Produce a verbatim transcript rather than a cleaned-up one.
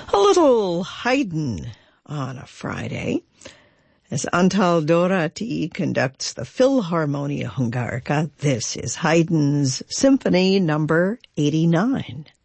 A little Haydn on a Friday, as Antal Dorati conducts the Philharmonia Hungarica. This is Haydn's Symphony number eighty-nine.